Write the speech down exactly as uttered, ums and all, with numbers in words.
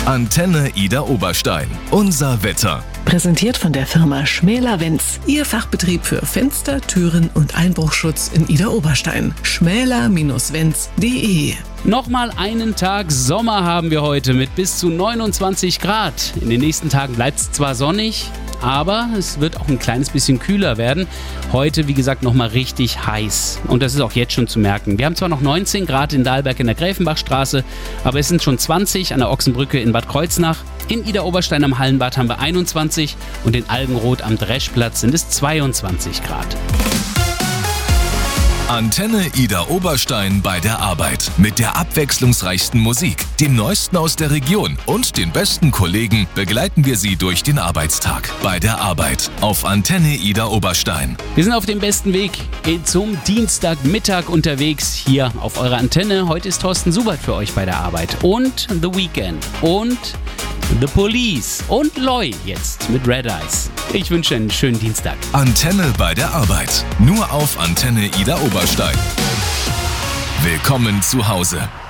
Antenne Ida Oberstein. Unser Wetter. Präsentiert von der Firma Schmäler-Wenz. Ihr Fachbetrieb für Fenster, Türen und Einbruchschutz in Ida Oberstein. schmäler Bindestrich wenz punkt de. Nochmal einen Tag Sommer haben wir heute mit bis zu neunundzwanzig Grad. In den nächsten Tagen bleibt es zwar sonnig, aber es wird auch ein kleines bisschen kühler werden. Heute, wie gesagt, nochmal richtig heiß. Und das ist auch jetzt schon zu merken. Wir haben zwar noch neunzehn Grad in Dahlberg in der Gräfenbachstraße, aber es sind schon zwanzig an der Ochsenbrücke in Bad Kreuznach. In Ida Oberstein am Hallenbad haben wir einundzwanzig und in Algenroth am Dreschplatz sind es zweiundzwanzig Grad. Antenne Ida Oberstein bei der Arbeit. Mit der abwechslungsreichsten Musik, dem Neuesten aus der Region und den besten Kollegen begleiten wir Sie durch den Arbeitstag. Bei der Arbeit auf Antenne Ida Oberstein. Wir sind auf dem besten Weg zum Dienstagmittag unterwegs hier auf eurer Antenne. Heute ist Thorsten Subert für euch bei der Arbeit. Und The Weeknd und The Police und Loy jetzt mit Red Eyes. Ich wünsche einen schönen Dienstag. Antenne bei der Arbeit. Nur auf Antenne Ida Oberstein. Willkommen zu Hause.